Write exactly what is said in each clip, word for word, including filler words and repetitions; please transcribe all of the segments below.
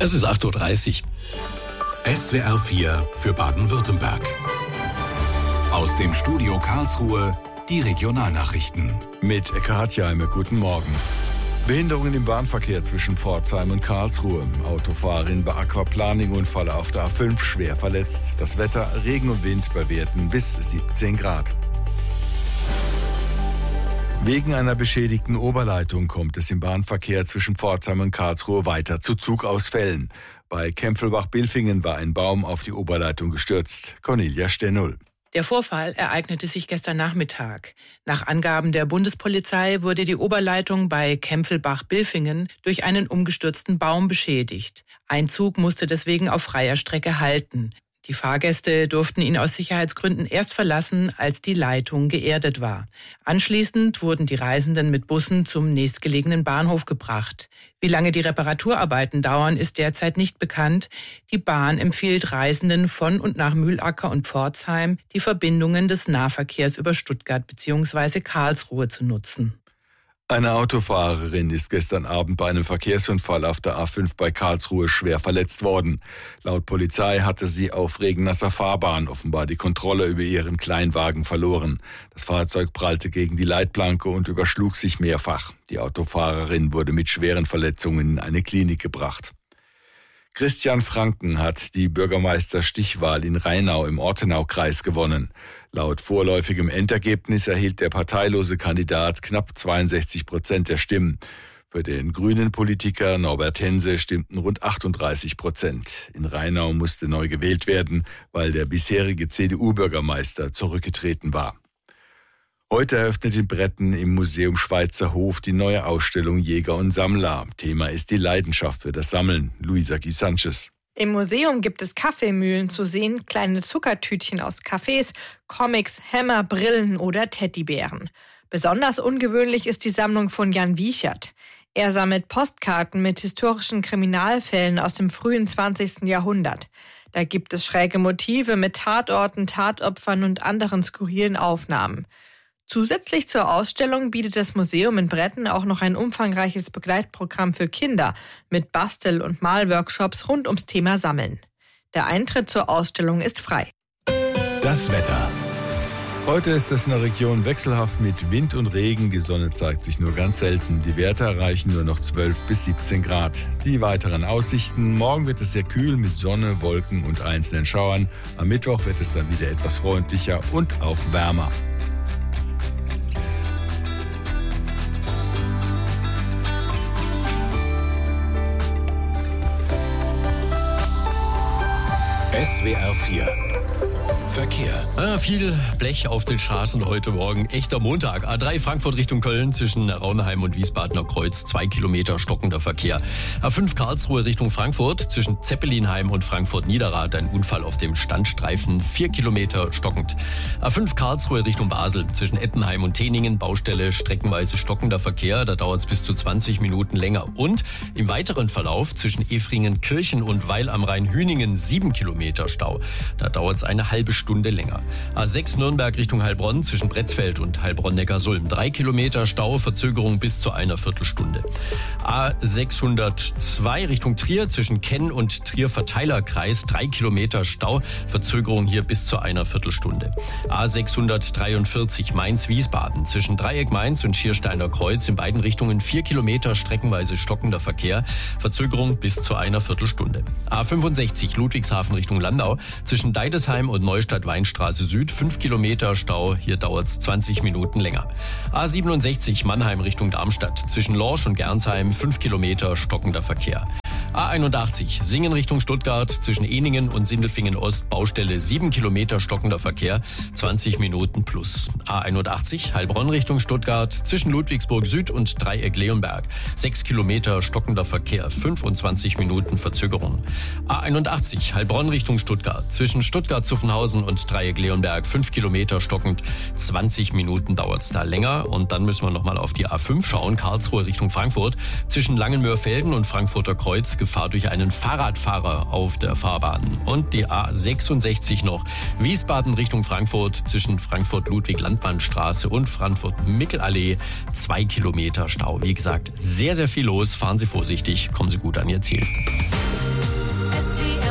Es ist acht Uhr dreißig. S W R vier für Baden-Württemberg. Aus dem Studio Karlsruhe die Regionalnachrichten. Mit Ecke Hartjeimer, guten Morgen. Behinderungen im Bahnverkehr zwischen Pforzheim und Karlsruhe. Autofahrerin bei Aquaplaning-Unfall auf der A fünf schwer verletzt. Das Wetter, Regen und Wind bei Werten bis siebzehn Grad. Wegen einer beschädigten Oberleitung kommt es im Bahnverkehr zwischen Pforzheim und Karlsruhe weiter zu Zugausfällen. Bei Kempfelbach-Bilfingen war ein Baum auf die Oberleitung gestürzt. Cornelia Stennl. Der Vorfall ereignete sich gestern Nachmittag. Nach Angaben der Bundespolizei wurde die Oberleitung bei Kempfelbach-Bilfingen durch einen umgestürzten Baum beschädigt. Ein Zug musste deswegen auf freier Strecke halten. Die Fahrgäste durften ihn aus Sicherheitsgründen erst verlassen, als die Leitung geerdet war. Anschließend wurden die Reisenden mit Bussen zum nächstgelegenen Bahnhof gebracht. Wie lange die Reparaturarbeiten dauern, ist derzeit nicht bekannt. Die Bahn empfiehlt Reisenden von und nach Mühlacker und Pforzheim, die Verbindungen des Nahverkehrs über Stuttgart bzw. Karlsruhe zu nutzen. Eine Autofahrerin ist gestern Abend bei einem Verkehrsunfall auf der A fünf bei Karlsruhe schwer verletzt worden. Laut Polizei hatte sie auf regennasser Fahrbahn offenbar die Kontrolle über ihren Kleinwagen verloren. Das Fahrzeug prallte gegen die Leitplanke und überschlug sich mehrfach. Die Autofahrerin wurde mit schweren Verletzungen in eine Klinik gebracht. Christian Franken hat die Bürgermeisterstichwahl in Rheinau im Ortenaukreis gewonnen. Laut vorläufigem Endergebnis erhielt der parteilose Kandidat knapp zweiundsechzig Prozent der Stimmen. Für den grünen Politiker Norbert Hense stimmten rund achtunddreißig Prozent. In Rheinau musste neu gewählt werden, weil der bisherige C D U-Bürgermeister zurückgetreten war. Heute eröffnet in Bretten im Museum Schweizer Hof die neue Ausstellung Jäger und Sammler. Thema ist die Leidenschaft für das Sammeln. Luisa G. Sanchez. Im Museum gibt es Kaffeemühlen zu sehen, kleine Zuckertütchen aus Cafés, Comics, Hämmer, Brillen oder Teddybären. Besonders ungewöhnlich ist die Sammlung von Jan Wiechert. Er sammelt Postkarten mit historischen Kriminalfällen aus dem frühen zwanzigsten Jahrhundert. Da gibt es schräge Motive mit Tatorten, Tatopfern und anderen skurrilen Aufnahmen. Zusätzlich zur Ausstellung bietet das Museum in Bretten auch noch ein umfangreiches Begleitprogramm für Kinder mit Bastel- und Malworkshops rund ums Thema Sammeln. Der Eintritt zur Ausstellung ist frei. Das Wetter. Heute ist es in der Region wechselhaft mit Wind und Regen. Die Sonne zeigt sich nur ganz selten. Die Werte erreichen nur noch zwölf bis siebzehn Grad. Die weiteren Aussichten. Morgen wird es sehr kühl mit Sonne, Wolken und einzelnen Schauern. Am Mittwoch wird es dann wieder etwas freundlicher und auch wärmer. S W R vier Verkehr. Ah, viel Blech auf den Straßen heute Morgen. Echter Montag. A drei Frankfurt Richtung Köln zwischen Raunheim und Wiesbadener Kreuz. Zwei Kilometer stockender Verkehr. A fünf Karlsruhe Richtung Frankfurt zwischen Zeppelinheim und Frankfurt Niederrad. Ein Unfall auf dem Standstreifen. Vier Kilometer stockend. A fünf Karlsruhe Richtung Basel zwischen Ettenheim und Teningen. Baustelle streckenweise stockender Verkehr. Da dauert es bis zu zwanzig Minuten länger. Und im weiteren Verlauf zwischen Efringen-Kirchen und Weil am Rhein-Hüningen sieben Kilometer Stau. Da dauert es eine halbe Stunde länger. A sechs Nürnberg Richtung Heilbronn zwischen Bretzfeld und Heilbronn-Neckarsulm. Drei Kilometer Stau, Verzögerung bis zu einer Viertelstunde. A sechshundertzwei Richtung Trier zwischen Kenn und Trier-Verteilerkreis. Drei Kilometer Stau, Verzögerung hier bis zu einer Viertelstunde. A sechshundertdreiundvierzig Mainz-Wiesbaden zwischen Dreieck Mainz und Schiersteiner Kreuz. In beiden Richtungen vier Kilometer streckenweise stockender Verkehr. Verzögerung bis zu einer Viertelstunde. A fünfundsechzig Ludwigshafen Richtung Landau zwischen Deidesheim und Neustadt-Weinstraße Süd. Fünf Kilometer Stau, hier dauert es zwanzig Minuten länger. A siebenundsechzig Mannheim Richtung Darmstadt zwischen Lorsch und Gernsheim. Fünf Kilometer stockender Verkehr. A einundachtzig Singen Richtung Stuttgart zwischen Eningen und Sindelfingen Ost. Baustelle sieben Kilometer stockender Verkehr. zwanzig Minuten plus. A einundachtzig Heilbronn Richtung Stuttgart zwischen Ludwigsburg Süd und Dreieck Leonberg. sechs Kilometer stockender Verkehr. fünfundzwanzig Minuten Verzögerung. A einundachtzig Heilbronn Richtung Stuttgart zwischen Stuttgart-Zuffenhausen und Dreieck Leonberg. fünf Kilometer stockend. zwanzig Minuten dauert es da länger. Und dann müssen wir nochmal auf die A fünf schauen. Karlsruhe Richtung Frankfurt zwischen Langenmörfelden und Frankfurter Kreuz. Gefahr durch einen Fahrradfahrer auf der Fahrbahn. Und die A sechsundsechzig noch. Wiesbaden Richtung Frankfurt zwischen Frankfurt-Ludwig-Landmannstraße und Frankfurt-Mickelallee. Zwei Kilometer Stau. Wie gesagt, sehr, sehr viel los. Fahren Sie vorsichtig. Kommen Sie gut an Ihr Ziel.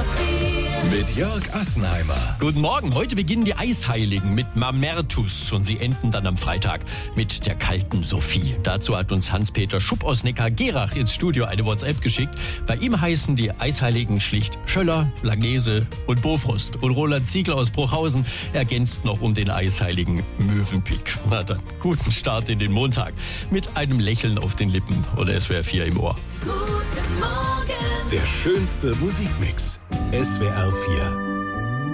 Mit Jörg Assenheimer. Guten Morgen, heute beginnen die Eisheiligen mit Mamertus und sie enden dann am Freitag mit der kalten Sophie. Dazu hat uns Hans-Peter Schupp aus Neckargerach ins Studio eine WhatsApp geschickt. Bei ihm heißen die Eisheiligen schlicht Schöller, Langnese und Bofrost. Und Roland Ziegler aus Bruchhausen ergänzt noch um den Eisheiligen Mövenpick. Na dann, guten Start in den Montag mit einem Lächeln auf den Lippen oder S W R vier im Ohr. Guten Morgen. Der schönste Musikmix. S W R vier.